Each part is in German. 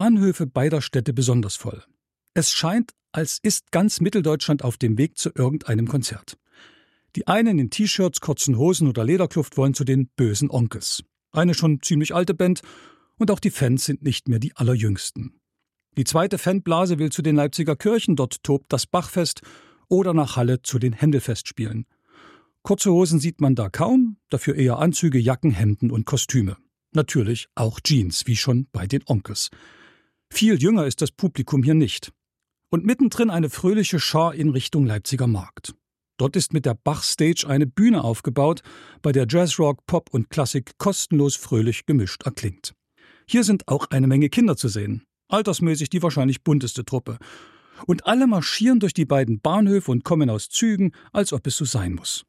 Bahnhöfe beider Städte besonders voll. Es scheint, als ist ganz Mitteldeutschland auf dem Weg zu irgendeinem Konzert. Die einen in T-Shirts, kurzen Hosen oder Lederkluft wollen zu den Bösen Onkelz. Eine schon ziemlich alte Band und auch die Fans sind nicht mehr die allerjüngsten. Die zweite Fanblase will zu den Leipziger Kirchen, dort tobt das Bachfest, oder nach Halle zu den Händelfestspielen. Kurze Hosen sieht man da kaum, dafür eher Anzüge, Jacken, Hemden und Kostüme. Natürlich auch Jeans, wie schon bei den Onkelz. Viel jünger ist das Publikum hier nicht. Und mittendrin eine fröhliche Schar in Richtung Leipziger Markt. Dort ist mit der Bach-Stage eine Bühne aufgebaut, bei der Jazz, Rock, Pop und Klassik kostenlos fröhlich gemischt erklingt. Hier sind auch eine Menge Kinder zu sehen. Altersmäßig die wahrscheinlich bunteste Truppe. Und alle marschieren durch die beiden Bahnhöfe und kommen aus Zügen, als ob es so sein muss.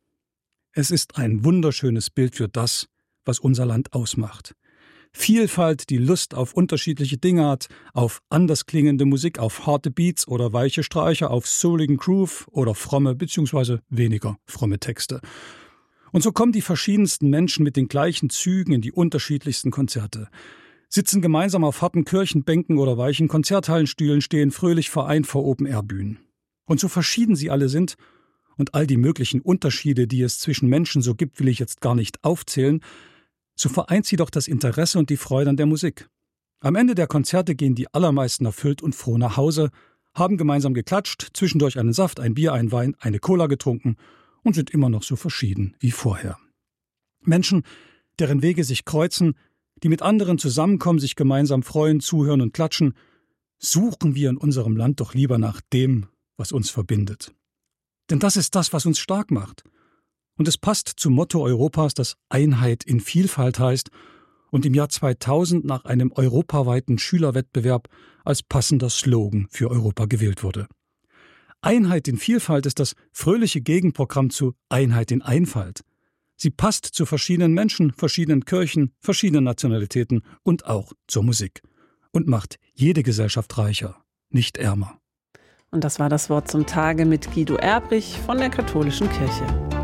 Es ist ein wunderschönes Bild für das, was unser Land ausmacht. Vielfalt, die Lust auf unterschiedliche Dingeart, auf anders klingende Musik, auf harte Beats oder weiche Streicher, auf souligen Groove oder fromme bzw. weniger fromme Texte. Und so kommen die verschiedensten Menschen mit den gleichen Zügen in die unterschiedlichsten Konzerte. Sitzen gemeinsam auf harten Kirchenbänken oder weichen Konzerthallenstühlen, stehen fröhlich vereint vor Open-Air-Bühnen. Und so verschieden sie alle sind und all die möglichen Unterschiede, die es zwischen Menschen so gibt, will ich jetzt gar nicht aufzählen, so vereint sie doch das Interesse und die Freude an der Musik. Am Ende der Konzerte gehen die allermeisten erfüllt und froh nach Hause, haben gemeinsam geklatscht, zwischendurch einen Saft, ein Bier, ein Wein, eine Cola getrunken und sind immer noch so verschieden wie vorher. Menschen, deren Wege sich kreuzen, die mit anderen zusammenkommen, sich gemeinsam freuen, zuhören und klatschen, suchen wir in unserem Land doch lieber nach dem, was uns verbindet. Denn das ist das, was uns stark macht. Und es passt zum Motto Europas, das Einheit in Vielfalt heißt und im Jahr 2000 nach einem europaweiten Schülerwettbewerb als passender Slogan für Europa gewählt wurde. Einheit in Vielfalt ist das fröhliche Gegenprogramm zu Einheit in Einfalt. Sie passt zu verschiedenen Menschen, verschiedenen Kirchen, verschiedenen Nationalitäten und auch zur Musik. Und macht jede Gesellschaft reicher, nicht ärmer. Und das war das Wort zum Tage mit Guido Erbrich von der Katholischen Kirche.